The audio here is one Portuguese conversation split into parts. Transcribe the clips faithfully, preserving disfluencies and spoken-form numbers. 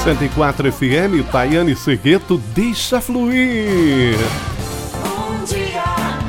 cento e quatro F M, Tayane Segueto, deixa fluir. Bom dia,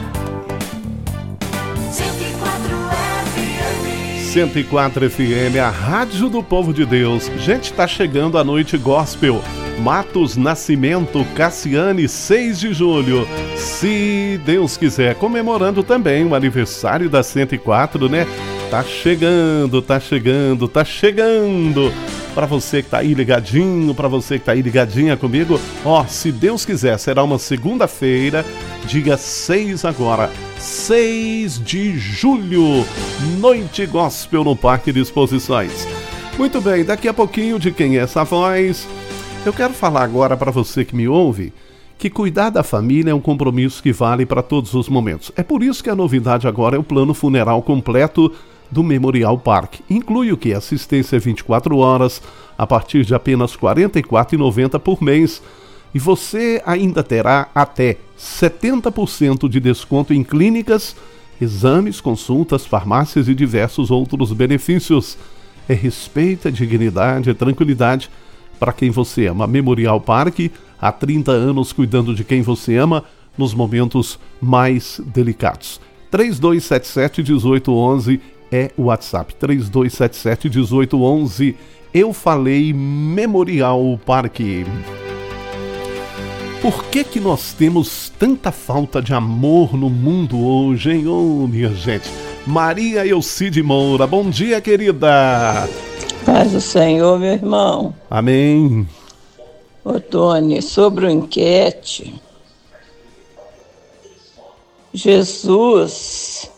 cento e quatro F M. cento e quatro F M, a rádio do povo de Deus. Gente, tá chegando a noite gospel. Matos Nascimento, Cassiane, seis de julho. Se Deus quiser, comemorando também o aniversário da cento e quatro, né? Tá chegando, tá chegando, tá chegando. Para você que tá aí ligadinho, para você que tá aí ligadinha comigo, ó, se Deus quiser, será uma segunda-feira, dia seis agora, seis de julho, noite gospel no Parque de Exposições. Muito bem, daqui a pouquinho de quem é essa voz, eu quero falar agora para você que me ouve, que cuidar da família é um compromisso que vale para todos os momentos. É por isso que a novidade agora é o plano funeral completo do Memorial Park. Inclui o que? Assistência vinte e quatro horas, a partir de apenas quarenta e quatro reais e noventa centavos por mês. E você ainda terá até setenta por cento de desconto em clínicas, exames, consultas, farmácias e diversos outros benefícios. É respeito, é dignidade, é tranquilidade para quem você ama. Memorial Park, há trinta anos cuidando de quem você ama nos momentos mais delicados. três dois sete sete, um oito um um é o WhatsApp, três dois sete sete, um oito um um. Eu falei Memorial Park. Por que que nós temos tanta falta de amor no mundo hoje, hein? Oh, minha gente. Maria Elcide Moura, bom dia, querida. Paz do Senhor, meu irmão. Amém. Ô, Tony, sobre o enquete, Jesus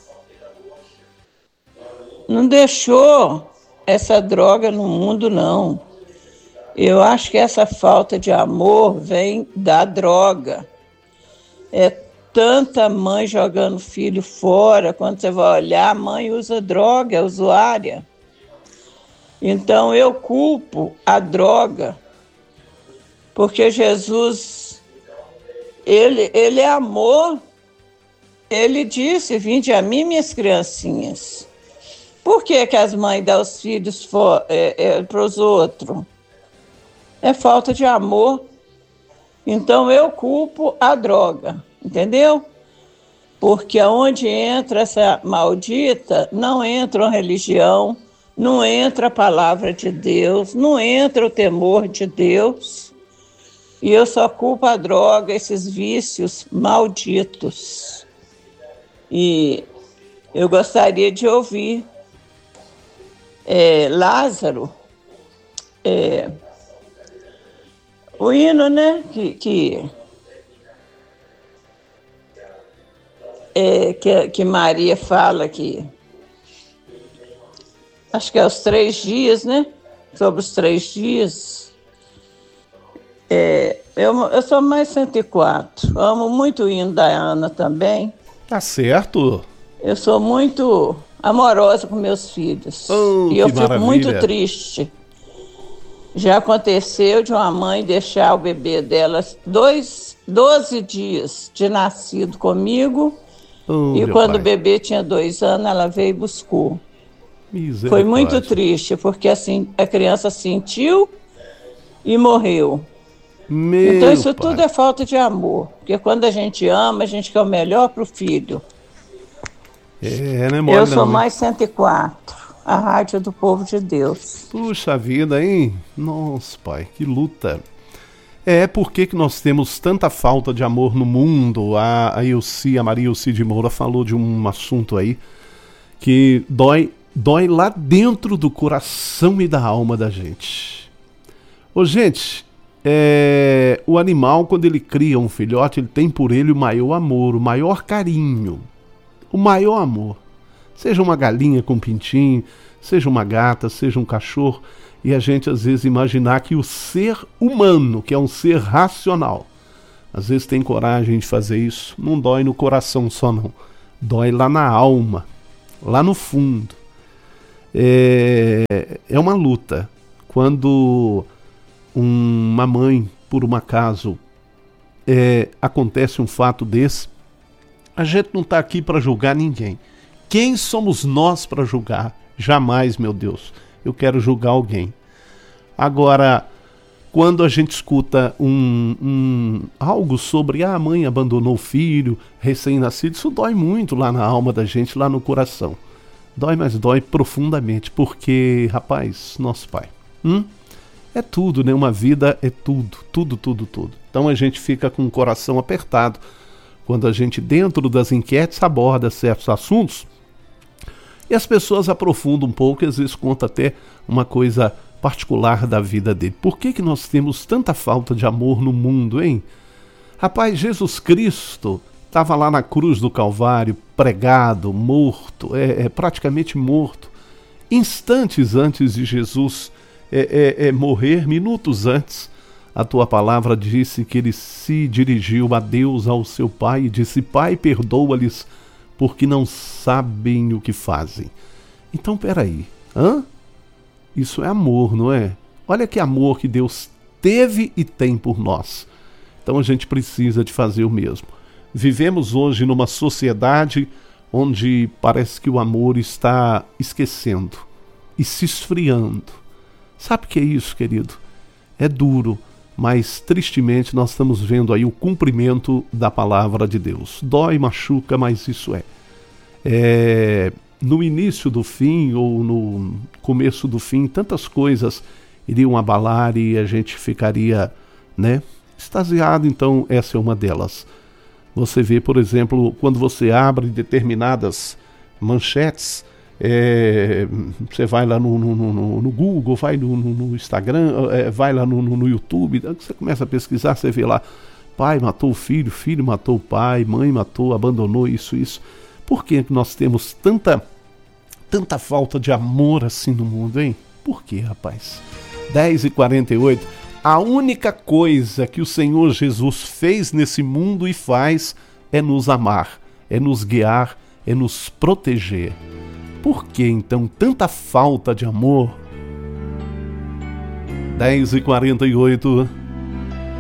não deixou essa droga no mundo, não. Eu acho que essa falta de amor vem da droga. É tanta mãe jogando filho fora, quando você vai olhar, a mãe usa droga, é usuária. Então eu culpo a droga, porque Jesus, ele, ele é amor. Ele disse, vinde a mim, minhas criancinhas. Por que que as mães dão os filhos é, é, para os outros? É falta de amor. Então eu culpo a droga, entendeu? Porque aonde entra essa maldita, não entra a religião, não entra a palavra de Deus, não entra o temor de Deus. E eu só culpo a droga, esses vícios malditos. E eu gostaria de ouvir é, Lázaro, é, o hino, né, que, que, é, que, que Maria fala que, acho que é os três dias, né, sobre os três dias. É, eu, eu sou mais cento e quatro, amo muito o hino da Ana também. Tá certo. Eu sou muito amorosa com meus filhos. Oh, e eu que fico maravilha. muito triste. Já aconteceu de uma mãe deixar o bebê dela dois, doze dias de nascido comigo. Oh, e meu quando pai. o bebê tinha dois anos, ela veio e buscou. Misericórdia. Foi muito triste, porque assim, a criança sentiu e morreu. Meu então isso pai. tudo é falta de amor. Porque quando a gente ama, a gente quer o melhor para o filho. É, né, mole, Eu sou não, né? mais cento e quatro, a rádio do povo de Deus. Puxa vida, hein? Nossa, pai, que luta. É, por que que nós temos tanta falta de amor no mundo? A, a Elci, a Maria Elcide Moura falou de um assunto aí que dói, dói lá dentro do coração e da alma da gente. Ô, gente, é, o animal, quando ele cria um filhote, ele tem por ele o maior amor, o maior carinho. O maior amor. Seja uma galinha com pintinho, seja uma gata, seja um cachorro. E a gente às vezes imaginar que o ser humano, que é um ser racional, às vezes tem coragem de fazer isso. Não dói no coração só não. Dói lá na alma, lá no fundo. É, é uma luta. Quando uma mãe, por um acaso, é, acontece um fato desse, a gente não está aqui para julgar ninguém. Quem somos nós para julgar? Jamais, meu Deus, eu quero julgar alguém. Agora, quando a gente escuta um, um, algo sobre ah, a mãe abandonou o filho recém-nascido, isso dói muito lá na alma da gente, lá no coração. Dói, mas dói profundamente, porque, rapaz, nosso pai, hum? é tudo, né? Uma vida é tudo, tudo, tudo, tudo. Então a gente fica com o coração apertado quando a gente, dentro das enquetes, aborda certos assuntos e as pessoas aprofundam um pouco e às vezes conta até uma coisa particular da vida dele. Por que que nós temos tanta falta de amor no mundo, hein? Rapaz, Jesus Cristo estava lá na cruz do Calvário, pregado, morto, é, é praticamente morto. Instantes antes de Jesus é, é, é, morrer, minutos antes, a tua palavra disse que ele se dirigiu a Deus, ao seu Pai, e disse: Pai, perdoa-lhes, porque não sabem o que fazem. Então, peraí, hã? Isso é amor, não é? Olha que amor que Deus teve e tem por nós. Então a gente precisa de fazer o mesmo. Vivemos hoje numa sociedade onde parece que o amor está esquecendo e se esfriando. Sabe o que é isso, querido? É duro, mas tristemente nós estamos vendo aí o cumprimento da palavra de Deus. Dói, machuca, mas isso é. É... No início do fim ou no começo do fim, tantas coisas iriam abalar e a gente ficaria, né, extasiado. Então essa é uma delas. Você vê, por exemplo, quando você abre determinadas manchetes, é, você vai lá no, no, no, no Google, vai no, no Instagram, é, vai lá no, no YouTube, você começa a pesquisar, você vê lá, pai matou o filho, filho matou o pai, mãe matou, abandonou, isso, isso. Por que nós temos tanta, tanta falta de amor assim no mundo, hein? Por que, rapaz? dez e quarenta e oito. A única coisa que o Senhor Jesus fez nesse mundo e faz é nos amar, é nos guiar, é nos proteger. Por que, então, tanta falta de amor? dez e quarenta e oito.